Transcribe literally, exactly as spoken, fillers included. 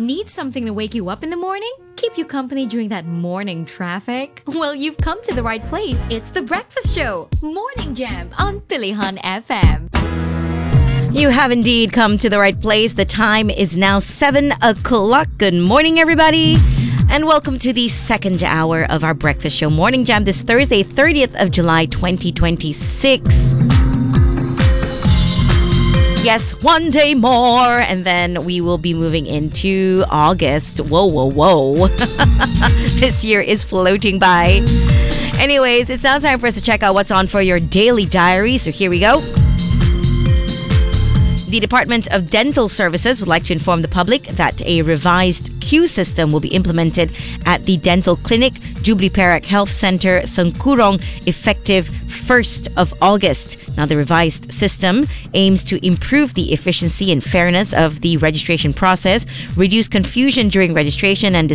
Need something to wake you up in the morning? Keep you company during that morning traffic? Well, you've come to the right place. It's The Breakfast Show, Morning Jam on Pilihan F M. You have indeed come to the right place. The time is now seven o'clock. Good morning, everybody. And welcome to the second hour of our Breakfast Show Morning Jam this Thursday, thirtieth of July, twenty twenty-six. Yes, one day more, and then we will be moving into August. Whoa, whoa, whoa. This year is floating by. Anyways, it's now time for us to check out what's on for your daily diary. So here we go. The Department of Dental Services would like to inform the public that a revised queue system will be implemented at the Dental Clinic, Jubilee Perak Health Center, Sangkurong, effective first of August. Now, the revised system aims to improve the efficiency and fairness of the registration process, reduce confusion during registration, and